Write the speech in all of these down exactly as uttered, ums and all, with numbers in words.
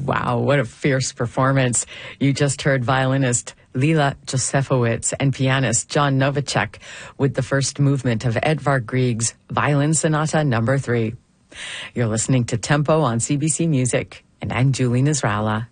Wow, what a fierce performance. You just heard violinist Lila Josefowicz and pianist John Novacek with the first movement of Edvard Grieg's Violin Sonata number three. You're listening to Tempo on C B C Music, and I'm Julie Nasrallah.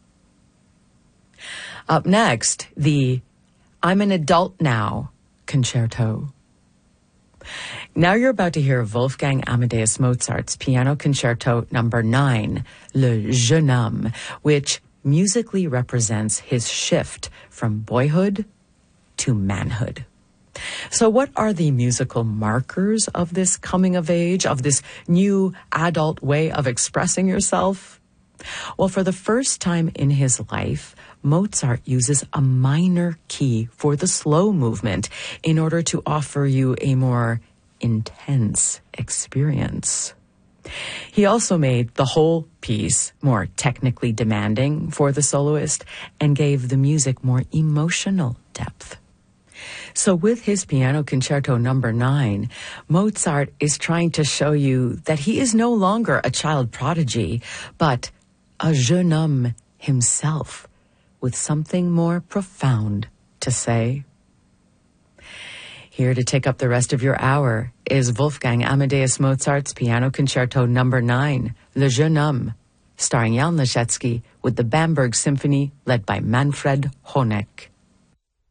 Up next, the I'm an Adult Now concerto. Now you're about to hear Wolfgang Amadeus Mozart's Piano Concerto number nine, Le Jeune Homme, which musically represents his shift from boyhood to manhood. So what are the musical markers of this coming of age, of this new adult way of expressing yourself? Well, for the first time in his life, Mozart uses a minor key for the slow movement in order to offer you a more intense experience. He also made the whole piece more technically demanding for the soloist and gave the music more emotional depth. So with his Piano Concerto number nine, Mozart is trying to show you that he is no longer a child prodigy, but a jeune homme himself, with something more profound to say. Here to take up the rest of your hour is Wolfgang Amadeus Mozart's Piano Concerto number nine, Le Jeune Homme, starring Jan Leschetski with the Bamberg Symphony led by Manfred Honeck.